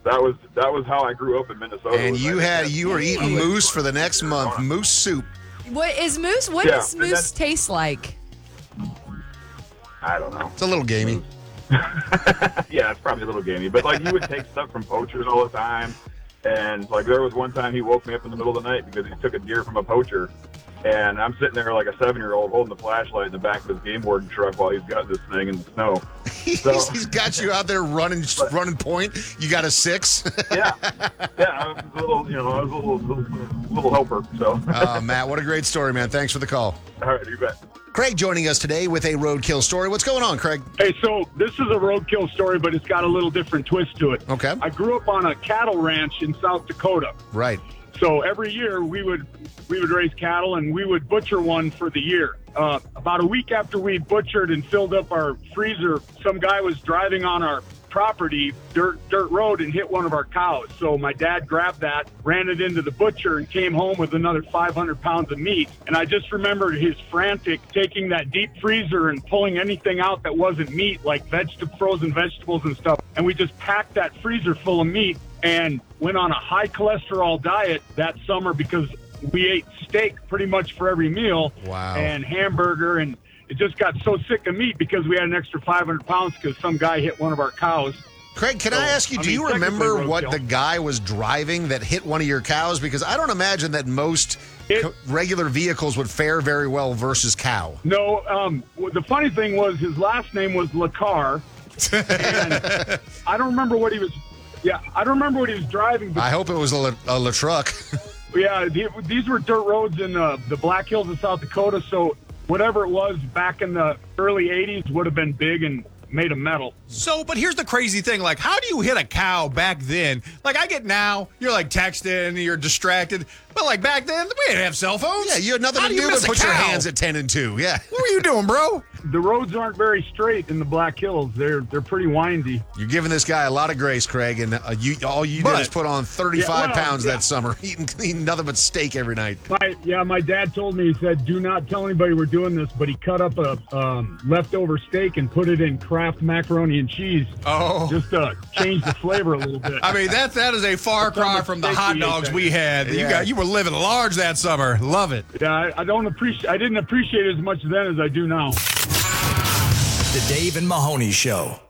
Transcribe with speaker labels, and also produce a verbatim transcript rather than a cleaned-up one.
Speaker 1: that was that was how I grew up in Minnesota.
Speaker 2: And you had you were eating moose for the next month. Moose soup.
Speaker 3: What is moose? What
Speaker 1: Yeah,
Speaker 3: does
Speaker 1: and
Speaker 3: moose
Speaker 1: then-
Speaker 3: taste like?
Speaker 1: I don't know.
Speaker 2: It's a little gamey.
Speaker 1: Yeah, it's probably a little gamey. But, like, you would take stuff from poachers all the time. And, like, there was one time he woke me up in the middle of the night because he took a deer from a poacher. And I'm sitting there like a seven-year-old holding the flashlight in the back of his game warden truck while he's got this thing in the snow. So,
Speaker 2: he's, he's got you out there running
Speaker 1: but,
Speaker 2: running point. You got a six.
Speaker 1: yeah. Yeah, I was a little, you know, I was a little, little, little helper. So.
Speaker 2: uh, Matt, what a great story, man. Thanks for the call.
Speaker 1: All right, you bet.
Speaker 2: Craig joining us today with a roadkill story. What's going on, Craig?
Speaker 4: Hey, so this is a roadkill story, but it's got a little different twist to it.
Speaker 2: Okay.
Speaker 4: I grew up on a cattle ranch in South Dakota.
Speaker 2: Right.
Speaker 4: So every year we would we would raise cattle and we would butcher one for the year. Uh, about a week after we butchered and filled up our freezer, some guy was driving on our property, dirt dirt road, and hit one of our cows. So my dad grabbed that, ran it into the butcher, and came home with another five hundred pounds of meat. And I just remembered his frantic taking that deep freezer and pulling anything out that wasn't meat, like vegetable, frozen vegetables and stuff. And we just packed that freezer full of meat and went on a high cholesterol diet that summer because we ate steak pretty much for every meal.
Speaker 2: Wow.
Speaker 4: And hamburger, and it just got so sick of meat because we had an extra five hundred pounds because some guy hit one of our cows.
Speaker 2: Craig, can
Speaker 4: So,
Speaker 2: I ask you,
Speaker 4: I
Speaker 2: do
Speaker 4: mean,
Speaker 2: you remember
Speaker 4: technically
Speaker 2: what
Speaker 4: roadkill.
Speaker 2: the guy was driving that hit one of your cows? Because I don't imagine that most
Speaker 4: It-
Speaker 2: co- regular vehicles would fare very well versus cow.
Speaker 4: No, um, w- the funny thing was his last name was Lacar, and I don't remember what he was. Yeah, I don't remember what he was driving. But
Speaker 2: I hope it was a, La- a La truck.
Speaker 4: yeah, the, these were dirt roads in uh, the Black Hills of South Dakota. So whatever it was back in the early eighties would have been big and made of metal.
Speaker 5: So, but here's the crazy thing. Like, how do you hit a cow back then? Like, I get now, you're like texting, you're distracted. But like back then, we didn't have cell phones.
Speaker 2: Yeah, you had nothing
Speaker 5: How
Speaker 2: to
Speaker 5: do you
Speaker 2: do but
Speaker 5: miss a
Speaker 2: put your
Speaker 5: cow?
Speaker 2: hands at ten and two. Yeah.
Speaker 5: What were you doing, bro?
Speaker 4: The roads aren't very straight in the Black Hills. They're they're pretty windy.
Speaker 2: You're giving this guy a lot of grace, Craig, and uh, you all you
Speaker 5: But-
Speaker 2: did is put on thirty-five
Speaker 4: Yeah, well,
Speaker 2: pounds
Speaker 4: yeah.
Speaker 2: that summer, eating, eating nothing but steak every night.
Speaker 4: My, yeah, my dad told me, he said, do not tell anybody we're doing this, but he cut up a um, leftover steak and put it in Kraft macaroni and cheese
Speaker 5: Oh.
Speaker 4: just to change the flavor a little bit.
Speaker 5: I mean, that that is a far cry
Speaker 4: much
Speaker 5: from the
Speaker 4: steak
Speaker 5: hot
Speaker 4: you ate
Speaker 5: dogs
Speaker 4: that
Speaker 5: we had. You
Speaker 2: Yeah.
Speaker 5: got you were living large that summer. Love it.
Speaker 4: Yeah, I, I don't appreciate. I didn't appreciate it as much then as I do now.
Speaker 6: The Dave and Mahoney Show.